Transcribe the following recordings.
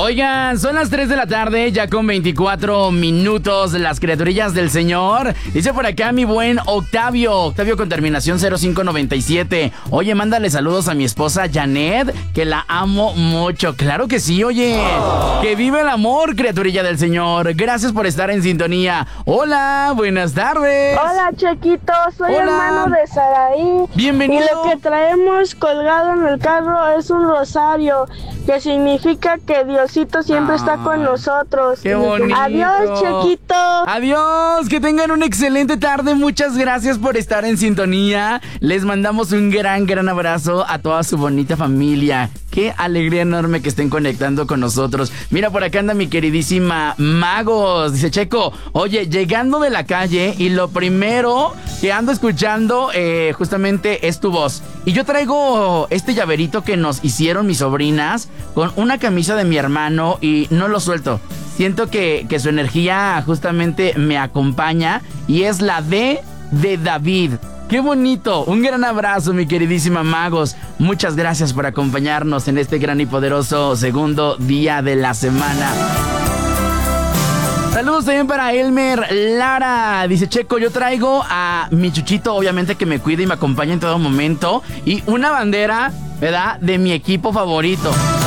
Oigan, son las 3 de la tarde, ya con 24 minutos, las criaturillas del Señor. Dice por acá mi buen Octavio con terminación 0597. Oye, mándale saludos a mi esposa Janet, que la amo mucho. Claro que sí, oye. Que vive el amor, criaturilla del Señor. Gracias por estar en sintonía. Hola, buenas tardes. Hola, Chequito, soy hermano de Saraí. Bienvenido. Y lo que traemos colgado en el carro es un rosario, que significa que Diosito siempre está con nosotros. ¡Qué bonito! Adiós, Chequito. Adiós, que tengan una excelente tarde. Muchas gracias por estar en sintonía. Les mandamos un gran abrazo a toda su bonita familia. Qué alegría enorme que estén conectando con nosotros. Mira, por acá anda mi queridísima Magos. Dice Checo, oye, llegando de la calle y lo primero que ando escuchando justamente es tu voz. Y yo traigo este llaverito que nos hicieron mis sobrinas con una camisa de mi hermano y no lo suelto. Siento que su energía justamente me acompaña y es la de David. ¡Qué bonito! Un gran abrazo, mi queridísima Magos. Muchas gracias por acompañarnos en este gran y poderoso segundo día de la semana. Saludos también para Elmer Lara. Dice Checo, yo traigo a mi chuchito, obviamente, que me cuida y me acompaña en todo momento. Y una bandera, ¿verdad?, de mi equipo favorito.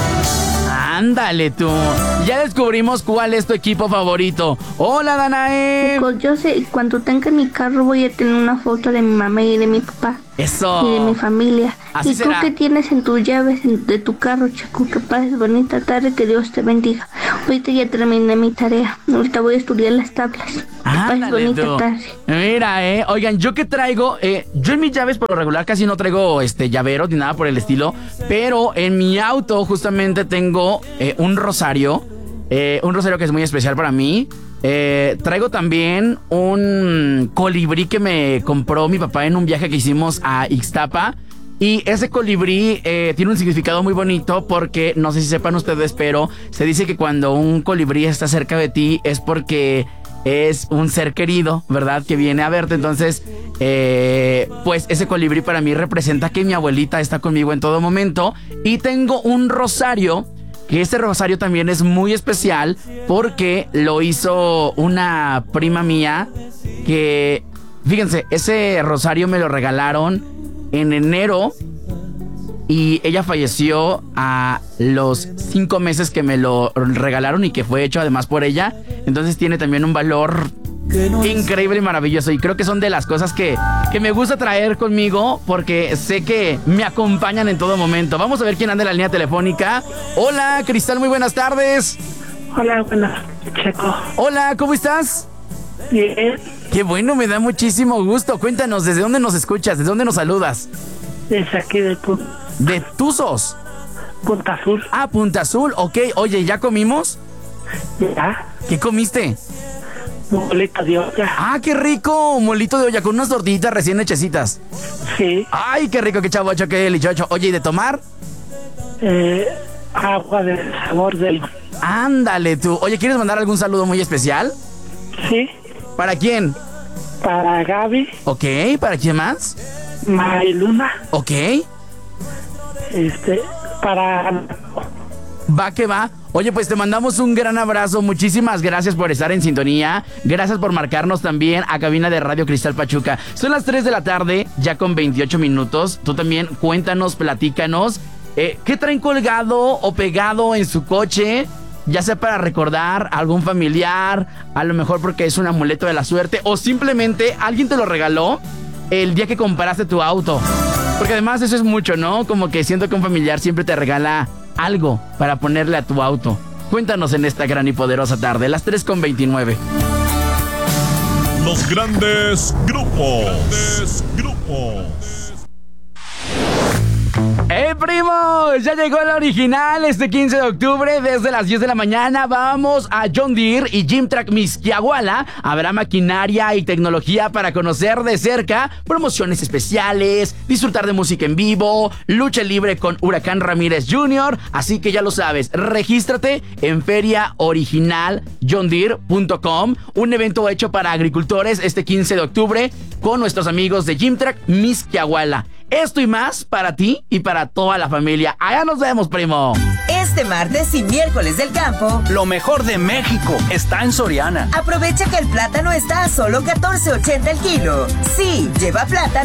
Ándale tú. Ya descubrimos cuál es tu equipo favorito. Hola, Danae. Chicos, yo sé, cuando tenga mi carro voy a tener una foto de mi mamá y de mi papá. Eso. Y de mi familia. Así ¿Y será. tú qué tienes en tus llaves de tu carro, Checo? Que pases bonita tarde, que Dios te bendiga. Ahorita ya terminé mi tarea. Ahorita voy a estudiar las tablas. Que pases Ándale bonita tú. tarde. Mira, oigan, yo que traigo, yo en mis llaves por lo regular casi no traigo llaveros ni nada por el estilo, pero en mi auto justamente tengo un rosario que es muy especial para mí. Traigo también un colibrí que me compró mi papá en un viaje que hicimos a Ixtapa. Y ese colibrí tiene un significado muy bonito porque, no sé si sepan ustedes, pero se dice que cuando un colibrí está cerca de ti es porque es un ser querido, ¿verdad?, que viene a verte. Entonces, pues ese colibrí para mí representa que mi abuelita está conmigo en todo momento. Y tengo un rosario, que este rosario también es muy especial porque lo hizo una prima mía que, fíjense, ese rosario me lo regalaron en enero y ella falleció a los 5 meses que me lo regalaron y que fue hecho además por ella. Entonces tiene también un valor increíble y maravilloso, y creo que son de las cosas que me gusta traer conmigo porque sé que me acompañan en todo momento. Vamos a ver quién anda en la línea telefónica. Hola, Cristal, muy buenas tardes. Hola, buenas, Checo. Hola, ¿cómo estás? Bien, Qué bueno, me da muchísimo gusto. Cuéntanos, ¿desde dónde nos escuchas? ¿Desde dónde nos saludas? desde aquí de De Tuzos. Punta Azul. Ah, Punta Azul, ok. Oye, ¿ya comimos? Ya, ¿Qué comiste? bolita de olla. Ah, qué rico, un molito de olla con unas tortillitas recién hechecitas. Sí, Ay, qué rico, qué chavocho, qué delicioso. Oye, ¿y de tomar? agua de sabor de limón. Ándale tú. Oye, ¿quieres mandar algún saludo muy especial? Sí, ¿Para quién? para Gaby, Ok, ¿para quién más? Mariluna, Ok, para... va que va. Oye, pues te mandamos un gran abrazo. Muchísimas gracias por estar en sintonía. Gracias por marcarnos también a cabina de Radio Cristal Pachuca. Son las 3 de la tarde, ya con 28 minutos. Tú también cuéntanos, platícanos. ¿Qué traen colgado o pegado en su coche? Ya sea para recordar a algún familiar, a lo mejor porque es un amuleto de la suerte, o simplemente alguien te lo regaló el día que compraste tu auto. Porque además eso es mucho, ¿no? Como que siento que un familiar siempre te regala algo para ponerle a tu auto. Cuéntanos en esta gran y poderosa tarde, las 3:29. Los grandes grupos. Primo! Ya llegó el original este 15 de octubre desde las 10 de la mañana. Vamos a John Deere y Gymtrack Mixquiahuala. Habrá maquinaria y tecnología para conocer de cerca, promociones especiales, disfrutar de música en vivo, lucha libre con Huracán Ramírez Jr. Así que ya lo sabes, regístrate en feriaoriginaljohndeere.com, un evento hecho para agricultores este 15 de octubre con nuestros amigos de Gymtrack Mixquiahuala. Esto y más para ti y para toda la familia. Allá nos vemos, primo. Este martes y miércoles del campo, lo mejor de México está en Soriana. Aprovecha que el plátano está a solo $14.80 el kilo. Sí, lleva plátano